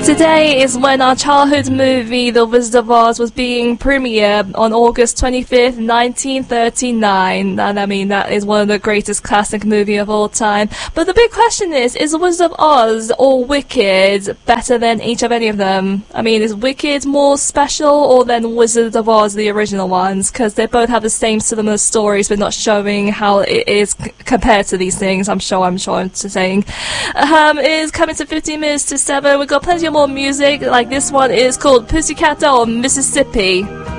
Today is when our childhood movie, The Wizard of Oz, was being premiered on August 25th, 1939. And I mean, that is one of the greatest classic movies of all time. But the big question is The Wizard of Oz or Wicked better than each of any of them? I mean, is Wicked more special or than Wizard of Oz, the original ones? Because they both have the same similar stories, but not showing how it is compared to these things. I'm sure I'm saying. It is coming to 15 minutes to 7. We've got plenty of more music, like this one is called Pussycat Doll, Mississippi.